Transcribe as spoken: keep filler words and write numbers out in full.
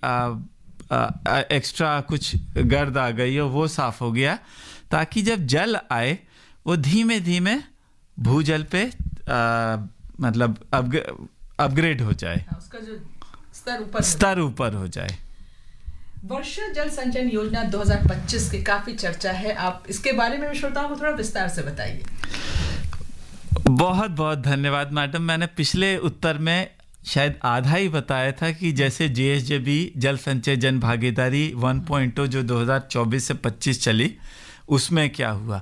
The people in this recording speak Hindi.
एक्स्ट्रा कुछ गर्द आ गई हो वो साफ हो गया, ताकि जब जल आए वो धीमे धीमे भूजल पे आ, मतलब अपग्रेड हो जाए, उसका जो स्तर ऊपर स्तर ऊपर हो जाए। वर्षा जल संचयन योजना दो हज़ार पच्चीस की काफी चर्चा है, आप इसके बारे में श्रोताओं को थोड़ा विस्तार से बताइए। बहुत बहुत धन्यवाद मैडम। मैंने पिछले उत्तर में शायद आधा ही बताया था कि जैसे जे एस जे बी जल संचय जन भागीदारी वन पॉइंट ओ जो दो हज़ार चौबीस से पच्चीस चली, उसमें क्या हुआ।